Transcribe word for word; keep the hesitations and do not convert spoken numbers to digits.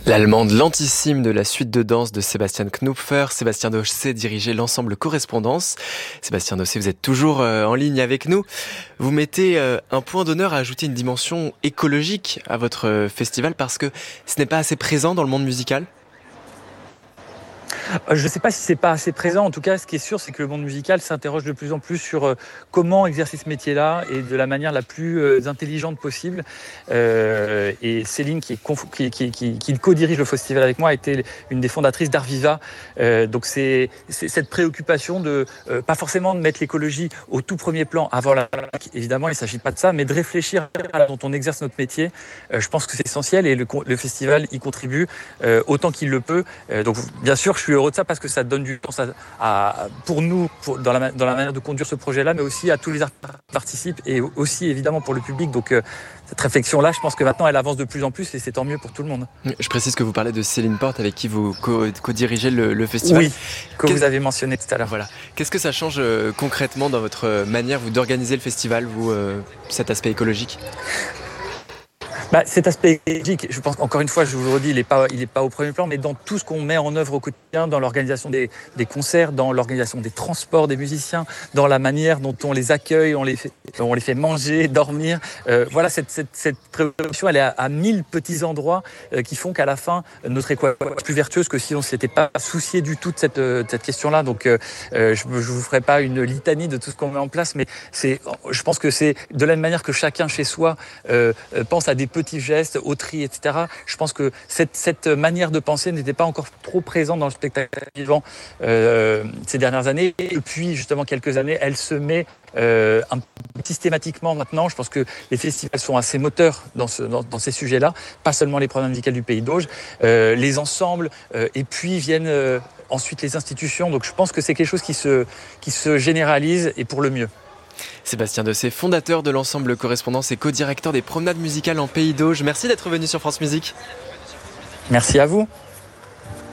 L'allemande lentissime de la suite de danse de Sébastien Knupfer. Sébastien Dossé dirigeait l'ensemble Correspondance. Sébastien Dossé, vous êtes toujours euh, en ligne avec nous. Vous mettez euh, un point d'honneur à ajouter une dimension écologique à votre euh, festival parce que ce n'est pas assez présent dans le monde musical. Je ne sais pas si c'est pas assez présent. En tout cas, ce qui est sûr, c'est que le monde musical s'interroge de plus en plus sur euh, comment exercer ce métier-là et de la manière la plus euh, intelligente possible. Euh, et Céline, qui, est conf- qui, qui, qui, qui co-dirige le festival avec moi, a été une des fondatrices d'Arviva. Euh, donc c'est, c'est cette préoccupation de euh, pas forcément de mettre l'écologie au tout premier plan avant la évidemment, il ne s'agit pas de ça, mais de réfléchir à la dont on exerce notre métier. Euh, je pense que c'est essentiel et le, le festival y contribue euh, autant qu'il le peut. Euh, donc bien sûr, je suis heureux de ça parce que ça donne du temps à, à, pour nous, pour, dans, la, dans la manière de conduire ce projet-là, mais aussi à tous les artistes qui participent et aussi évidemment pour le public. Donc euh, cette réflexion-là, je pense que maintenant elle avance de plus en plus et c'est tant mieux pour tout le monde. Je précise que vous parlez de Céline Porte avec qui vous co- co-dirigez le, le festival. Oui, que Qu'est-ce... vous avez mentionné tout à l'heure. Voilà. Qu'est-ce que ça change euh, concrètement dans votre manière vous, d'organiser le festival, vous, euh, cet aspect écologique ? Bah, cet aspect écologique, je pense encore une fois, je vous le redis, il n'est pas, il est pas au premier plan, mais dans tout ce qu'on met en œuvre au quotidien, dans l'organisation des, des concerts, dans l'organisation des transports des musiciens, dans la manière dont on les accueille, on les fait, on les fait manger, dormir. Euh, voilà, cette, cette, cette préoccupation, elle est à, à mille petits endroits euh, qui font qu'à la fin, notre équation est plus vertueuse que si on ne s'était pas soucié du tout de cette, de cette question-là. Donc, euh, je ne vous ferai pas une litanie de tout ce qu'on met en place, mais c'est, je pense que c'est de la même manière que chacun chez soi euh, pense à des petits gestes, au tri, et cetera. Je pense que cette, cette manière de penser n'était pas encore trop présente dans le spectacle vivant euh, ces dernières années. Et depuis justement quelques années, elle se met euh, un, systématiquement maintenant. Je pense que les festivals sont assez moteurs dans, ce, dans, dans ces sujets-là, pas seulement les programmes musicaux du Pays d'Auge, euh, les ensembles, euh, et puis viennent euh, ensuite les institutions. Donc je pense que c'est quelque chose qui se, qui se généralise et pour le mieux. Sébastien Dossé, fondateur de l'ensemble Correspondance et co-directeur des promenades musicales en Pays d'Auge. Merci d'être venu sur France Musique. Merci à vous.